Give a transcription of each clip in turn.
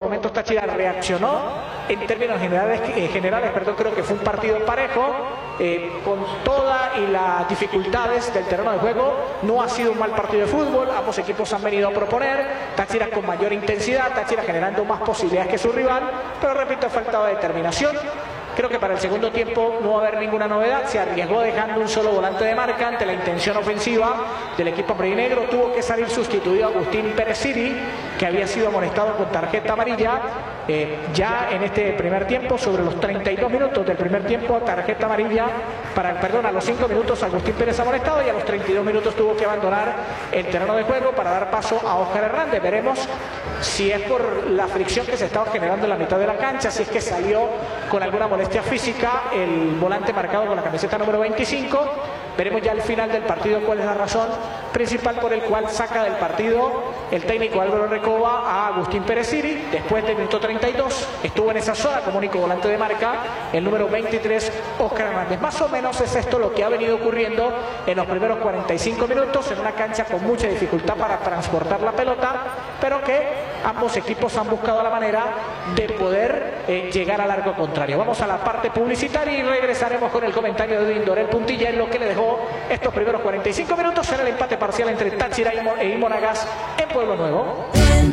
momentos Táchira reaccionó. En términos generales, creo que fue un partido parejo, con todas y las dificultades del terreno de juego. No ha sido un mal partido de fútbol, ambos equipos han venido a proponer, Táchira con mayor intensidad, Táchira generando más posibilidades que su rival, pero repito, ha faltado determinación. Creo que para el segundo tiempo no va a haber ninguna novedad. Se arriesgó dejando un solo volante de marca ante la intención ofensiva del equipo ambrillenegro. Tuvo que salir sustituido Agustín Pérez Siri, que había sido amonestado con tarjeta amarilla. Ya en este primer tiempo, sobre los 32 minutos del primer tiempo, tarjeta amarilla a los 5 minutos Agustín Pérez amonestado, y a los 32 minutos tuvo que abandonar el terreno de juego para dar paso a Óscar Hernández. Veremos si es por la fricción que se estaba generando en la mitad de la cancha, si es que salió con alguna molestia física el volante marcado con la camiseta número 25. Veremos ya al final del partido cuál es la razón principal por el cual saca del partido el técnico Álvaro Recoba a Agustín Pérez Siri. Después del minuto 32 estuvo en esa zona como único volante de marca el número 23, Óscar Hernández. Más o menos es esto lo que ha venido ocurriendo en los primeros 45 minutos, en una cancha con mucha dificultad para transportar la pelota, pero que ambos equipos han buscado la manera de poder llegar al arco contrario. Vamos a la parte publicitaria y regresaremos con el comentario de Edwin Dorel Puntilla en lo que le dejó estos primeros 45 minutos. Será el empate parcial entre Táchira e Monagas en Pueblo Nuevo.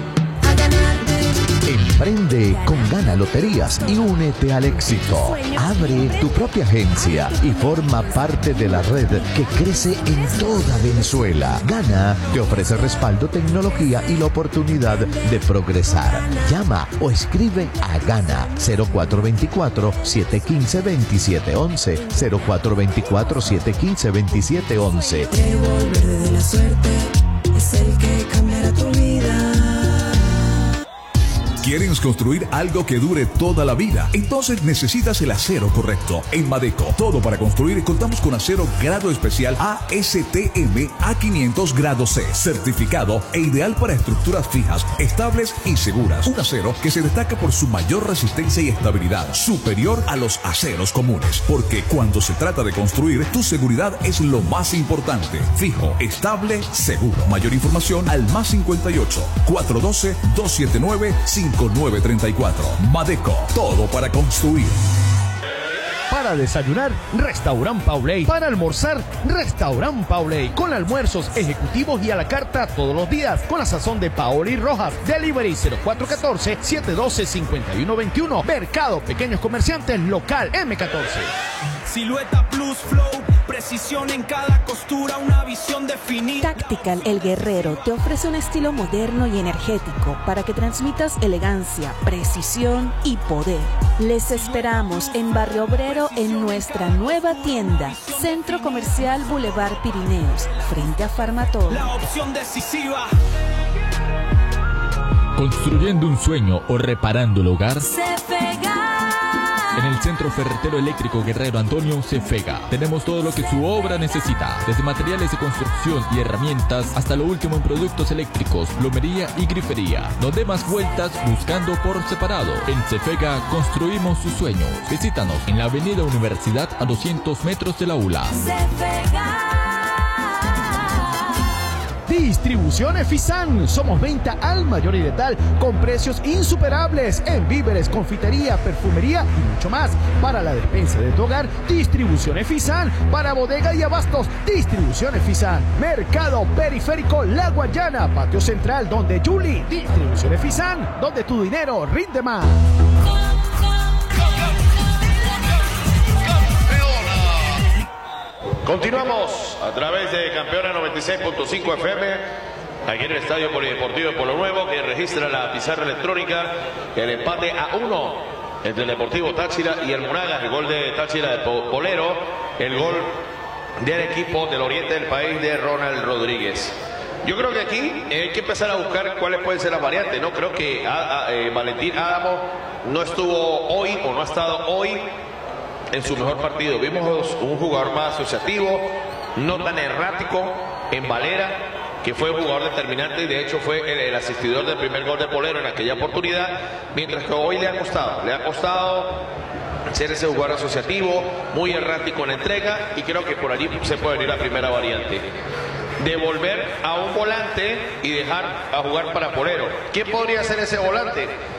Emprende con Gana Loterías y únete al éxito. Abre tu propia agencia y forma parte de la red que crece en toda Venezuela. Gana te ofrece respaldo, tecnología y la oportunidad de progresar. Llama o escribe a Gana 0424-715-2711. 0424-715-2711. El verde de la suerte es el que cambiará tu vida. ¿Quieres construir algo que dure toda la vida? Entonces necesitas el acero correcto. En Madeco, todo para construir, contamos con acero grado especial ASTM A500 grado C, certificado e ideal para estructuras fijas, estables y seguras. Un acero que se destaca por su mayor resistencia y estabilidad, superior a los aceros comunes. Porque cuando se trata de construir, tu seguridad es lo más importante. Fijo, estable, seguro. Mayor información al +58 412 279 5934. Madeco, todo para construir. Para desayunar, Restaurant Pauley. Para almorzar, Restaurant Pauley. Con almuerzos ejecutivos y a la carta todos los días. Con la sazón de Paoli Rojas. Delivery 0414-712-5121. Mercado Pequeños Comerciantes Local M14. Silueta Plus Flow, precisión en cada costura, una visión definida. Tactical El Guerrero te ofrece un estilo moderno y energético para que transmitas elegancia, precisión y poder. Les esperamos en Barrio Obrero en nuestra nueva tienda, Centro Comercial Boulevard Pirineos, frente a Farmatodo. La opción decisiva. Construyendo un sueño o reparando el hogar. Cefega. En el Centro Ferretero Eléctrico Guerrero Antonio Cefega tenemos todo lo que su obra necesita, desde materiales de construcción y herramientas hasta lo último en productos eléctricos, plomería y grifería. No dé más vueltas buscando por separado. En Cefega construimos sus sueños. Visítanos en la Avenida Universidad a 200 metros de la ULA. Cefega. Distribuciones Fisan. Somos venta al mayor y letal con precios insuperables en víveres, confitería, perfumería y mucho más. Para la despensa de tu hogar, Distribuciones Fisan. Para bodega y abastos, Distribuciones Fisan. Mercado Periférico La Guayana, Patio Central donde Julie. Distribuciones Fisan, donde tu dinero rinde más. Continuamos a través de Campeona 96.5 FM, aquí en el Estadio Polideportivo de Pueblo Nuevo, que registra la pizarra electrónica, el empate a 1 entre el Deportivo Táchira y el Monagas, el gol de Táchira de Polero, el gol del equipo del oriente del país de Ronald Rodríguez. Yo creo que aquí hay que empezar a buscar cuáles pueden ser las variantes, ¿no? Creo que Valentín Álamo no estuvo hoy o no ha estado hoy en su mejor partido. Vimos un jugador más asociativo, no tan errático en Valera, que fue un jugador determinante y de hecho fue el asistidor del primer gol de Polero en aquella oportunidad, mientras que hoy le ha costado ser ese jugador asociativo, muy errático en la entrega, y creo que por allí se puede venir la primera variante. Devolver a un volante y dejar a jugar para Polero. ¿Quién podría ser ese volante?